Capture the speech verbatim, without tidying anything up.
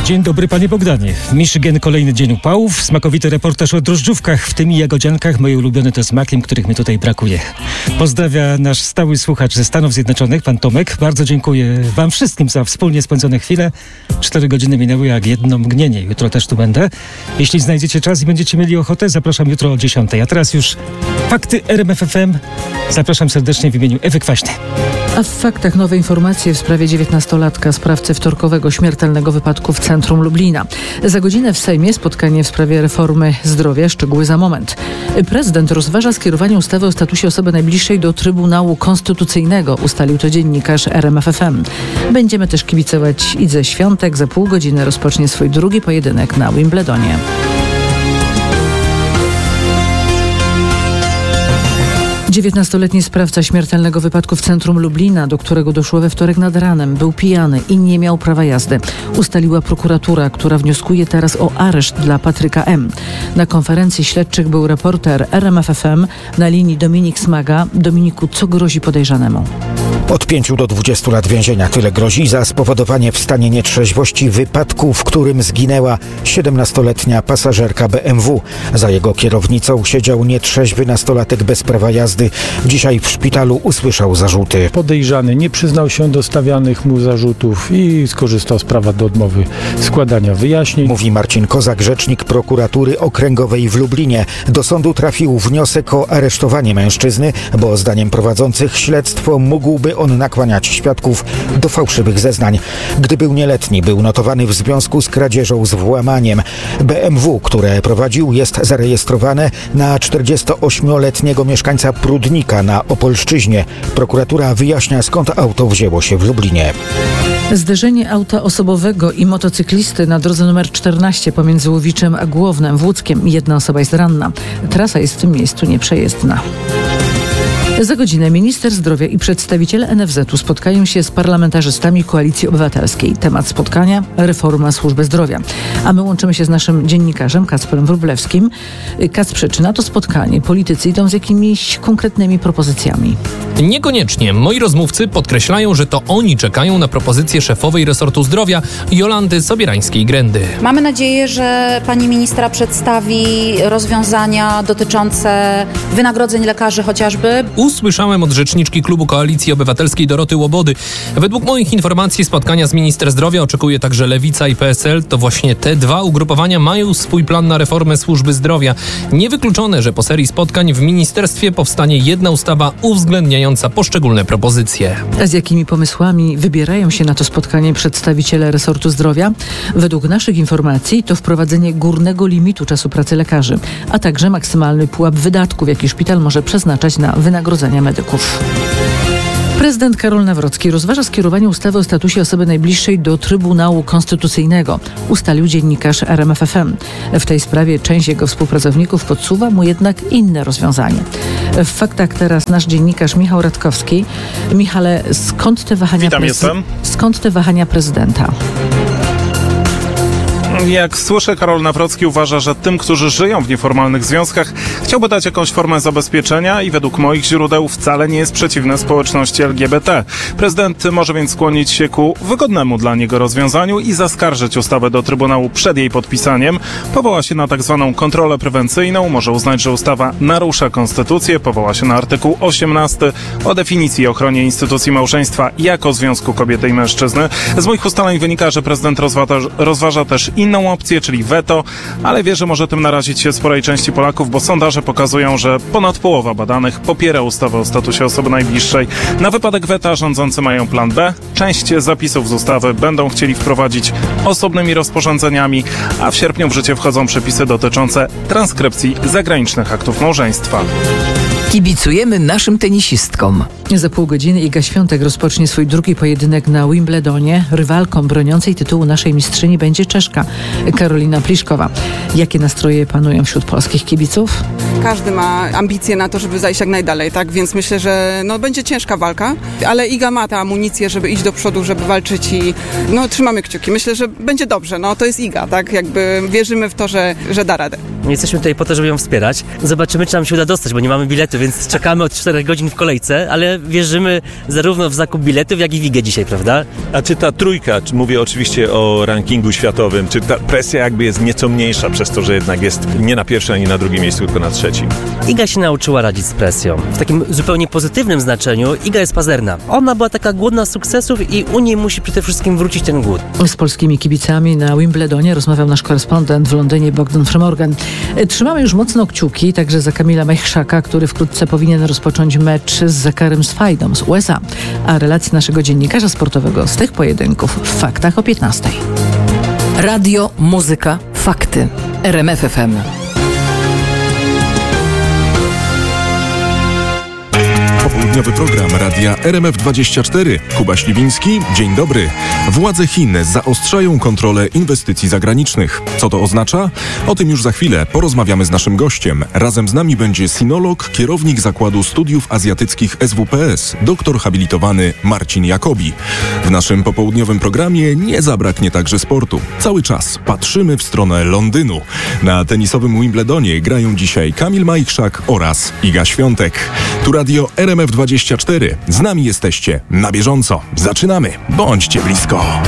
Dzień dobry, panie Bogdanie. Michigan kolejny dzień upałów, smakowity reportaż o drożdżówkach, w tym i jagodziankach. Moje ulubione to smakiem, których mi tutaj brakuje. Pozdrawia nasz stały słuchacz ze Stanów Zjednoczonych, pan Tomek. Bardzo dziękuję wam wszystkim za wspólnie spędzone chwile. Cztery godziny minęły jak jedno mgnienie. Jutro też tu będę. Jeśli znajdziecie czas i będziecie mieli ochotę, zapraszam jutro o dziesiątej. A teraz już fakty R M F F M. Zapraszam serdecznie w imieniu Ewy Kwaśnej. A w faktach nowe informacje w sprawie dziewiętnastolatka, sprawcy wtorkowego śmiertelnego wypadku w centrum Lublina. Za godzinę w Sejmie spotkanie w sprawie reformy zdrowia. Szczegóły za moment. Prezydent rozważa skierowanie ustawy o statusie osoby najbliższej do Trybunału Konstytucyjnego, ustalił to dziennikarz R M F F M. Będziemy też kibicować Idze Świątek. Za pół godziny rozpocznie swój drugi pojedynek na Wimbledonie. dziewiętnastoletni sprawca śmiertelnego wypadku w centrum Lublina, do którego doszło we wtorek nad ranem, był pijany i nie miał prawa jazdy. Ustaliła prokuratura, która wnioskuje teraz o areszt dla Patryka M. Na konferencji śledczych był reporter R M F F M na linii Dominik Smaga. Dominiku, co grozi podejrzanemu? Od pięciu do dwudziestu lat więzienia. Tyle grozi za spowodowanie w stanie nietrzeźwości wypadku, w którym zginęła siedemnastoletnia pasażerka B M W. Za jego kierownicą siedział nietrzeźwy nastolatek bez prawa jazdy. Dzisiaj w szpitalu usłyszał zarzuty. Podejrzany nie przyznał się do stawianych mu zarzutów i skorzystał z prawa do odmowy składania wyjaśnień. Mówi Marcin Kozak, rzecznik prokuratury okręgowej w Lublinie. Do sądu trafił wniosek o aresztowanie mężczyzny, bo zdaniem prowadzących śledztwo mógłby on nakłaniać świadków do fałszywych zeznań. Gdy był nieletni, był notowany w związku z kradzieżą z włamaniem. B M W, które prowadził, jest zarejestrowane na czterdziestoośmioletniego mieszkańca Prudnika na Opolszczyźnie. Prokuratura wyjaśnia, skąd auto wzięło się w Lublinie. Zderzenie auta osobowego i motocyklisty na drodze numer czternaście pomiędzy Łowiczem a Głownem w Łódzkiem. Jedna osoba jest ranna. Trasa jest w tym miejscu nieprzejezdna. Za godzinę minister zdrowia i przedstawiciele N F Z u spotkają się z parlamentarzystami Koalicji Obywatelskiej. Temat spotkania – reforma służby zdrowia. A my łączymy się z naszym dziennikarzem Kacprem Wróblewskim. Kacprze, czy na to spotkanie politycy idą z jakimiś konkretnymi propozycjami? Niekoniecznie. Moi rozmówcy podkreślają, że to oni czekają na propozycję szefowej resortu zdrowia Jolanty Sobierańskiej-Grendy. Mamy nadzieję, że pani ministra przedstawi rozwiązania dotyczące wynagrodzeń lekarzy chociażby. Usłyszałem od rzeczniczki klubu Koalicji Obywatelskiej Doroty Łobody. Według moich informacji spotkania z minister zdrowia oczekuje także Lewica i P S L. To właśnie te dwa ugrupowania mają swój plan na reformę służby zdrowia. Niewykluczone, że po serii spotkań w ministerstwie powstanie jedna ustawa uwzględniająca poszczególne propozycje. A z jakimi pomysłami wybierają się na to spotkanie przedstawiciele resortu zdrowia? Według naszych informacji to wprowadzenie górnego limitu czasu pracy lekarzy, a także maksymalny pułap wydatków, jaki szpital może przeznaczać na wynagrodzenia medyków. Prezydent Karol Nawrocki rozważa skierowanie ustawy o statusie osoby najbliższej do Trybunału Konstytucyjnego, ustalił dziennikarz R M F F M. W tej sprawie część jego współpracowników podsuwa mu jednak inne rozwiązanie. W faktach teraz nasz dziennikarz Michał Radkowski. Michale, skąd te wahania, Witam, prez... jestem. skąd te wahania prezydenta? Jak słyszę, Karol Nawrocki uważa, że tym, którzy żyją w nieformalnych związkach, chciałby dać jakąś formę zabezpieczenia i według moich źródeł wcale nie jest przeciwny społeczności L G B T. Prezydent może więc skłonić się ku wygodnemu dla niego rozwiązaniu i zaskarżyć ustawę do Trybunału przed jej podpisaniem. Powoła się na tak zwaną kontrolę prewencyjną, może uznać, że ustawa narusza konstytucję, powoła się na artykuł osiemnasty o definicji i ochronie instytucji małżeństwa jako związku kobiety i mężczyzny. Z moich ustaleń wynika, że prezydent rozważa, rozważa też inną opcję, czyli weto, ale wie, że może tym narazić się sporej części Polaków, bo sondaże pokazują, że ponad połowa badanych popiera ustawę o statusie osoby najbliższej. Na wypadek weta rządzący mają plan B. Część zapisów z ustawy będą chcieli wprowadzić osobnymi rozporządzeniami, a w sierpniu w życie wchodzą przepisy dotyczące transkrypcji zagranicznych aktów małżeństwa. Kibicujemy naszym tenisistkom. Za pół godziny Iga Świątek rozpocznie swój drugi pojedynek na Wimbledonie. Rywalką broniącej tytułu naszej mistrzyni będzie Czeszka Karolina Pliszkowa. Jakie nastroje panują wśród polskich kibiców? Każdy ma ambicje na to, żeby zajść jak najdalej, tak? Więc myślę, że no, będzie ciężka walka, ale Iga ma tę amunicję, żeby iść do przodu, żeby walczyć i no, trzymamy kciuki. Myślę, że będzie dobrze. No, to jest Iga, tak? Jakby wierzymy w to, że, że da radę. Jesteśmy tutaj po to, żeby ją wspierać. Zobaczymy, czy nam się uda dostać, bo nie mamy biletów. więc czekamy od czterech godzin w kolejce, ale wierzymy zarówno w zakup biletów, jak i w Igę dzisiaj, prawda? A czy ta trójka, czy mówię oczywiście o rankingu światowym, czy ta presja jakby jest nieco mniejsza przez to, że jednak jest nie na pierwszym, ani na drugim miejscu, tylko na trzecim? Iga się nauczyła radzić z presją. W takim zupełnie pozytywnym znaczeniu Iga jest pazerna. Ona była taka głodna sukcesów i u niej musi przede wszystkim wrócić ten głód. Z polskimi kibicami na Wimbledonie rozmawiał nasz korespondent w Londynie Bogdan Przemorgan. Trzymamy już mocno kciuki także za Kamila Majchrzaka, który wkrótce powinien rozpocząć mecz z Zakarem Swajdą z U S A. A relacje naszego dziennikarza sportowego z tych pojedynków w Faktach o piętnastej. Radio, muzyka, fakty. R M F F M. Popołudniowy program Radia R M F dwadzieścia cztery. Kuba Śliwiński, dzień dobry. Władze Chin zaostrzają kontrolę inwestycji zagranicznych. Co to oznacza? O tym już za chwilę porozmawiamy z naszym gościem. Razem z nami będzie sinolog, kierownik Zakładu Studiów Azjatyckich S W P S, doktor habilitowany Marcin Jakobi. W naszym popołudniowym programie nie zabraknie także sportu. Cały czas patrzymy w stronę Londynu. Na tenisowym Wimbledonie grają dzisiaj Kamil Majchrzak oraz Iga Świątek. Tu Radio R M F dwadzieścia cztery. Z nami jesteście na bieżąco. Zaczynamy. Bądźcie blisko.